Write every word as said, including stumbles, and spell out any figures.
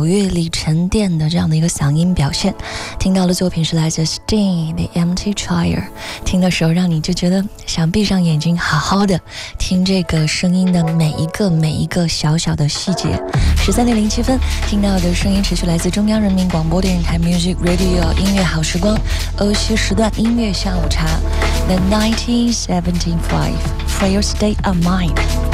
月里沉淀的这样的一个嗓音表现。听到的作品是来自 Sting 的 Empty Chair， 听的时候让你就觉得想闭上眼睛好好的听这个声音的每一个每一个小小的细节。十三点零七分，听到的声音持续来自中央人民广播电台 Music Radio 音乐好时光欧西时段音乐下午茶 The nineteen seventy-five For Your State of Mind。